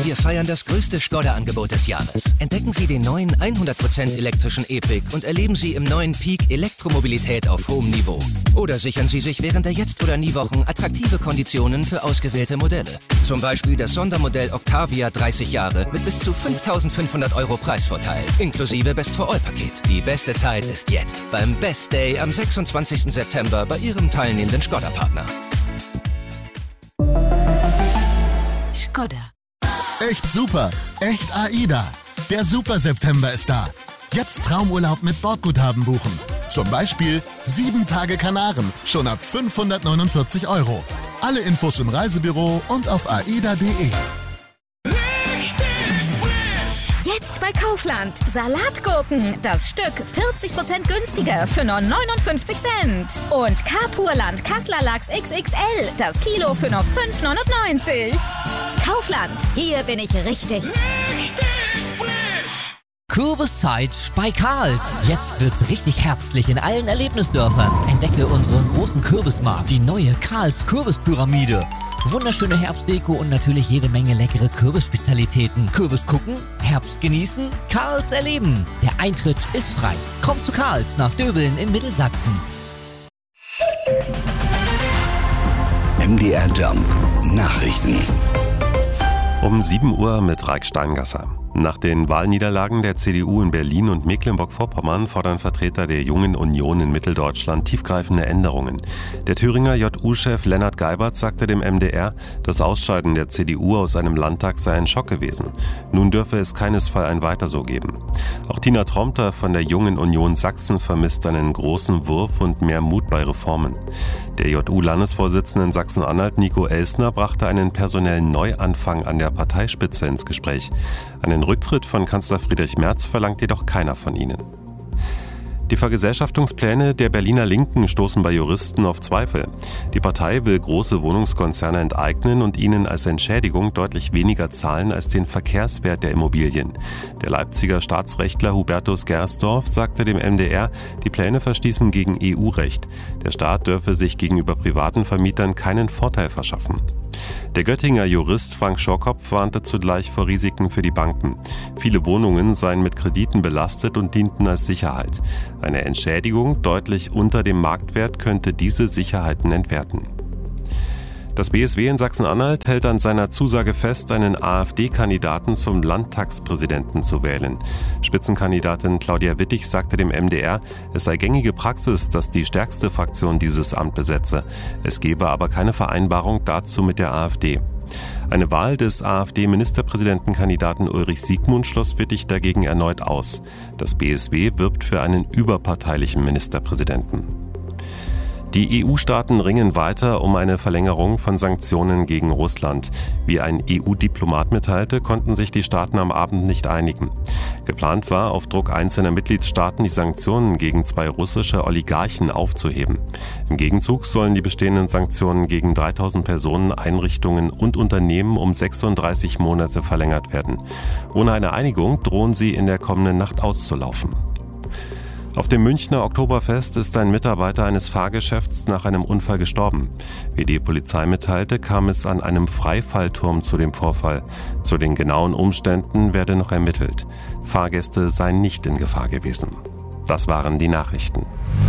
Wir feiern das größte Skoda-Angebot des Jahres. Entdecken Sie den neuen 100% elektrischen E-Pick und erleben Sie im neuen Peak Elektromobilität auf hohem Niveau. Oder sichern Sie sich während der Jetzt- oder Nie-Wochen attraktive Konditionen für ausgewählte Modelle. Zum Beispiel das Sondermodell Octavia 30 Jahre mit bis zu 5.500 € Preisvorteil, inklusive Best-for-All-Paket. Die beste Zeit ist jetzt beim Best Day am 26. September bei Ihrem teilnehmenden Skoda-Partner. Skoda. Echt super, echt AIDA. Der Super September ist da. Jetzt Traumurlaub mit Bordguthaben buchen. Zum Beispiel 7 Tage Kanaren, schon ab 549 €. Alle Infos im Reisebüro und auf aida.de. Jetzt bei Kaufland. Salatgurken. Das Stück 40% günstiger für nur 59 Cent. Und Carpurland Kassler Lachs XXL. Das Kilo für nur 5,99 €. Kaufland. Hier bin ich richtig. Kürbiszeit bei Karls. Jetzt wird's richtig herbstlich in allen Erlebnisdörfern. Entdecke unseren großen Kürbismarkt, die neue Karls Kürbispyramide. Wunderschöne Herbstdeko und natürlich jede Menge leckere Kürbisspezialitäten. Kürbis gucken, Herbst genießen, Karls erleben. Der Eintritt ist frei. Kommt zu Karls nach Döbeln in Mittelsachsen. MDR Jump Nachrichten. Um 7 Uhr mit Raik Steingasser. Nach den Wahlniederlagen der CDU in Berlin und Mecklenburg-Vorpommern fordern Vertreter der Jungen Union in Mitteldeutschland tiefgreifende Änderungen. Der Thüringer JU-Chef Lennart Geibert sagte dem MDR, das Ausscheiden der CDU aus einem Landtag sei ein Schock gewesen. Nun dürfe es keinesfalls ein Weiter so geben. Auch Tina Tromter von der Jungen Union Sachsen vermisst einen großen Wurf und mehr Mut bei Reformen. Der JU-Landesvorsitzende in Sachsen-Anhalt, Nico Elsner, brachte einen personellen Neuanfang an der Parteispitze ins Gespräch. Einen Rücktritt von Kanzler Friedrich Merz verlangt jedoch keiner von ihnen. Die Vergesellschaftungspläne der Berliner Linken stoßen bei Juristen auf Zweifel. Die Partei will große Wohnungskonzerne enteignen und ihnen als Entschädigung deutlich weniger zahlen als den Verkehrswert der Immobilien. Der Leipziger Staatsrechtler Hubertus Gersdorf sagte dem MDR, die Pläne verstießen gegen EU-Recht. Der Staat dürfe sich gegenüber privaten Vermietern keinen Vorteil verschaffen. Der Göttinger Jurist Frank Schorkopf warnte zugleich vor Risiken für die Banken. Viele Wohnungen seien mit Krediten belastet und dienten als Sicherheit. Eine Entschädigung deutlich unter dem Marktwert könnte diese Sicherheiten entwerten. Das BSW in Sachsen-Anhalt hält an seiner Zusage fest, einen AfD-Kandidaten zum Landtagspräsidenten zu wählen. Spitzenkandidatin Claudia Wittig sagte dem MDR, es sei gängige Praxis, dass die stärkste Fraktion dieses Amt besetze. Es gebe aber keine Vereinbarung dazu mit der AfD. Eine Wahl des AfD-Ministerpräsidentenkandidaten Ulrich Siegmund schloss Wittig dagegen erneut aus. Das BSW wirbt für einen überparteilichen Ministerpräsidenten. Die EU-Staaten ringen weiter um eine Verlängerung von Sanktionen gegen Russland. Wie ein EU-Diplomat mitteilte, konnten sich die Staaten am Abend nicht einigen. Geplant war, auf Druck einzelner Mitgliedstaaten die Sanktionen gegen 2 russische Oligarchen aufzuheben. Im Gegenzug sollen die bestehenden Sanktionen gegen 3.000 Personen, Einrichtungen und Unternehmen um 36 Monate verlängert werden. Ohne eine Einigung drohen sie in der kommenden Nacht auszulaufen. Auf dem Münchner Oktoberfest ist ein Mitarbeiter eines Fahrgeschäfts nach einem Unfall gestorben. Wie die Polizei mitteilte, kam es an einem Freifallturm zu dem Vorfall. Zu den genauen Umständen werde noch ermittelt. Fahrgäste seien nicht in Gefahr gewesen. Das waren die Nachrichten.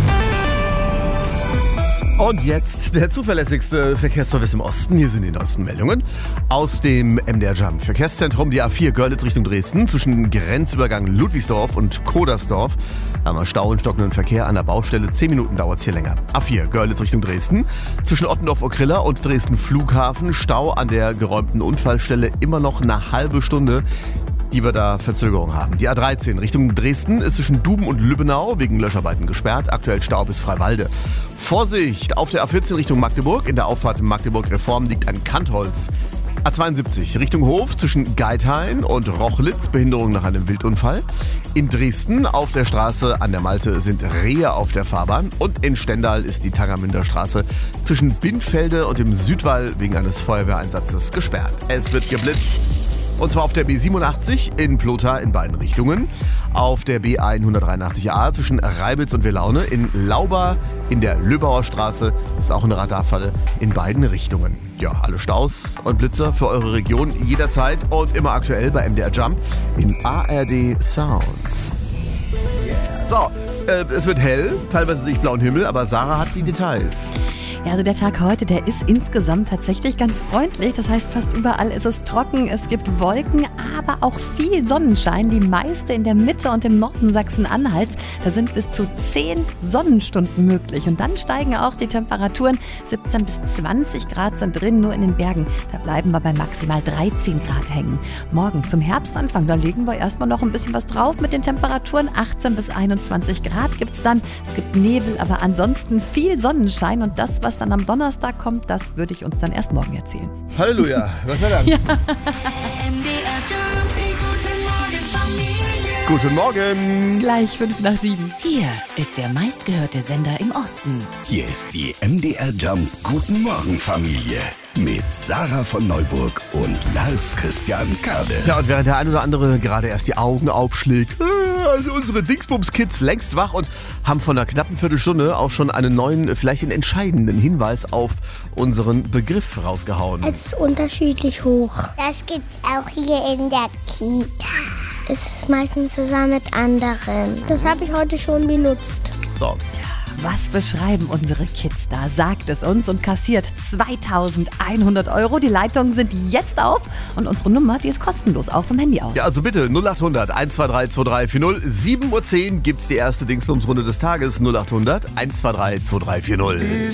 Und jetzt der zuverlässigste Verkehrsservice im Osten. Hier sind die neuesten Meldungen aus dem MDR Jump Verkehrszentrum. Die A4 Görlitz Richtung Dresden zwischen Grenzübergang Ludwigsdorf und Kodersdorf haben wir Stau und stockenden Verkehr an der Baustelle. 10 Minuten dauert es hier länger. A4 Görlitz Richtung Dresden zwischen Ottendorf-Okrilla und Dresden Flughafen. Stau an der geräumten Unfallstelle immer noch eine halbe Stunde, die wir da Verzögerung haben. Die A13 Richtung Dresden ist zwischen Duben und Lübbenau wegen Löscharbeiten gesperrt. Aktuell Stau bis Freiwalde. Vorsicht! Auf der A14 Richtung Magdeburg. In der Auffahrt Magdeburg-Reform liegt ein Kantholz. A72 Richtung Hof zwischen Geithain und Rochlitz. Behinderung nach einem Wildunfall. In Dresden auf der Straße an der Malte sind Rehe auf der Fahrbahn. Und in Stendal ist die Tangermünder Straße zwischen Binnfelde und dem Südwall wegen eines Feuerwehreinsatzes gesperrt. Es wird geblitzt. Und zwar auf der B87 in Plotha in beiden Richtungen, auf der B183a zwischen Reibitz und Wielaune, in Lauba in der Löbauer Straße, ist auch eine Radarfalle in beiden Richtungen. Ja, alle Staus und Blitzer für eure Region jederzeit und immer aktuell bei MDR Jump in ARD Sounds. Yeah. So, es wird hell, teilweise sehe ich blauen Himmel, aber Sarah hat die Details. Ja, also der Tag heute, der ist insgesamt tatsächlich ganz freundlich. Das heißt, fast überall ist es trocken, es gibt Wolken, aber auch viel Sonnenschein. Die meiste in der Mitte und im Norden Sachsen-Anhalts. Da sind bis zu 10 Sonnenstunden möglich. Und dann steigen auch die Temperaturen. 17 bis 20 Grad sind drin, nur in den Bergen. Da bleiben wir bei maximal 13 Grad hängen. Morgen zum Herbstanfang, da legen wir erstmal noch ein bisschen was drauf mit den Temperaturen. 18 bis 21 Grad gibt's dann. Es gibt Nebel, aber ansonsten viel Sonnenschein. Und das, was dann am Donnerstag kommt, das würde ich uns dann erst morgen erzählen. Halleluja, was war dann? Ja. Guten Morgen. Gleich 5:05. Hier ist der meistgehörte Sender im Osten. Hier ist die MDR Jump Guten Morgen Familie mit Sarah von Neuburg und Lars Christian Kade. Ja, und während der ein oder andere gerade erst die Augen aufschlägt, also unsere Dingsbums-Kids längst wach und haben vor einer knappen Viertelstunde auch schon einen neuen, vielleicht einen entscheidenden Hinweis auf unseren Begriff rausgehauen. Es ist unterschiedlich hoch. Das gibt's auch hier in der Kita. Es ist meistens zusammen mit anderen. Das habe ich heute schon benutzt. So. Was beschreiben unsere Kids da? Sagt es uns und kassiert 2.100 €. Die Leitungen sind jetzt auf und unsere Nummer, die ist kostenlos, auch vom Handy aus. Ja, also bitte 0800 123 2340. 7:10 Uhr gibt's die erste Dingsbums-Runde des Tages. 0800 123 2340.